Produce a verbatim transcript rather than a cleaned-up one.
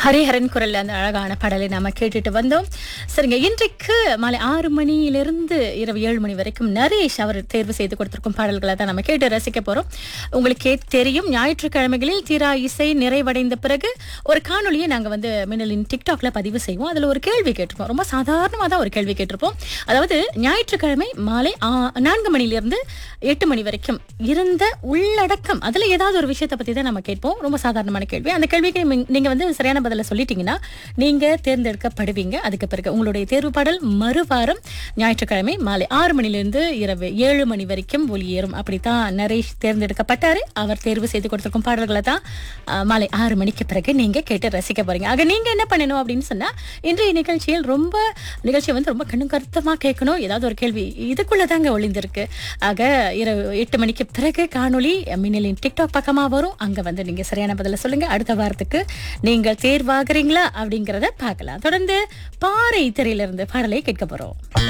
ஹரிஹரன் குரல்ல அந்த அழகான பாடலை நாம கேட்டுட்டு வந்தோம். சரிங்க, இன்றைக்கு மாலை ஆறு மணியிலிருந்து இரவு ஏழு மணி வரைக்கும் நரேஷ் அவர் தேர்வு செய்து கொடுத்திருக்கும் பாடல்களை தான் நம்ம கேட்டு ரசிக்க போறோம். உங்களுக்கே தெரியும், ஞாயிற்றுக்கிழமைகளில் தீரா இசை நிறைவடைந்த பிறகு ஒரு காணொலியை நாங்க வந்து மின்னலின் டிக்டாக்ல பதிவு செய்வோம். அதுல ஒரு கேள்வி கேட்டிருப்போம். ரொம்ப சாதாரணமா தான் ஒரு கேள்வி கேட்டிருப்போம். அதாவது ஞாயிற்றுக்கிழமை மாலை ஆ- நான்கு மணிலிருந்து எட்டு மணி வரைக்கும் இருந்த உள்ளடக்கம், அதுல ஏதாவது ஒரு விஷயத்தை பத்தி தான் நம்ம கேட்போம். ரொம்ப சாதாரணமான கேள்வி. அந்த கேள்விக்கு நீங்க- நீங்க வந்து சரியான பதில சொல்லிட்டீங்கன்னா நீங்க தேர்ந்தெடுக்கப்படுவீங்க. அதுக்கு பிறகு உங்களுடைய தேர்வு பாடல் மறுவாரம் ஞாயிற்றுக்கிழமை மாலை ஆறு மணிலிருந்து இரவு ஏழு மணி வரைக்கும் ஒளியேறும். அப்படித்தான் நரேஷ் தேர்ந்தெடுக்கப்பட்டாரு. அவர் தேர்வு செய்து கொடுத்திருக்கும் பாடல்களை தான் அஹ், மாலை ஆறு மணிக்கு பிறகு நீங்க கேட்டு ரசிக்க போறீங்க. ஆக நீங்க என்ன பண்ணணும் அப்படின்னு சொன்னா, இன்றைய நிகழ்ச்சியில் ரொம்ப நிகழ்ச்சியை வந்து ரொம்ப கண்ணும் கருத்தமா கேட்கணும். ஏதாவது ஒரு கேள்வி இதுக்குள்ளதாங்க ஒளிந்திருக்கு. ஆக இரவு எட்டு மணிக்கு பிறகு காணொளி மின்னலின் டிக்டாக் பக்கமா வரும். அங்க வந்து நீங்க சரியான பதில சொல்லுங்க. அடுத்த வாரத்துக்கு நீங்கள் தேர்வாகிறீங்களா அப்படிங்கறத பார்க்கலாம். தொடர்ந்து பாறை திரையிலிருந்து பாடலை கேட்க போறோம்.